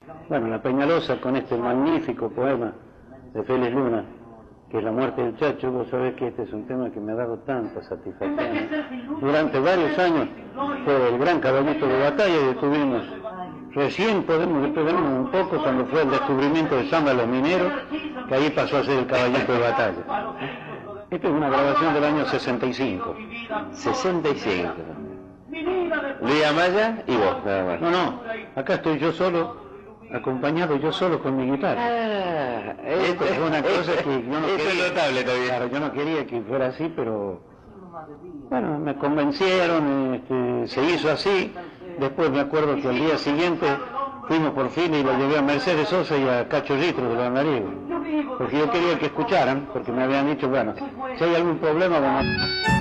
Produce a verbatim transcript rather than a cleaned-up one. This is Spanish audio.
Bueno, La Peñalosa, con este magnífico poema de Félix Luna, que es La muerte del Chacho. Vos sabés que este es un tema que me ha dado tanta satisfacción. Durante varios años fue el gran caballito de batalla que tuvimos. Recién podemos despegarnos un poco cuando fue el descubrimiento de Zamba los Mineros, que ahí pasó a ser el caballito de batalla. Esta es una grabación del año sesenta y cinco. sesenta y cinco. Luis Amaya y vos, nada más. No, no, acá estoy yo solo, acompañado yo solo con mi guitarra. Ah, Esto es una cosa que yo no esto quería. es notable todavía. Claro, yo no quería que fuera así, pero bueno, me convencieron, este, se hizo así. Después me acuerdo que al día siguiente fuimos por fin y lo llevé a Mercedes Sosa y a Cacho Ritro de los Andariegos, porque yo quería que escucharan, porque me habían dicho, bueno, si hay algún problema, bueno...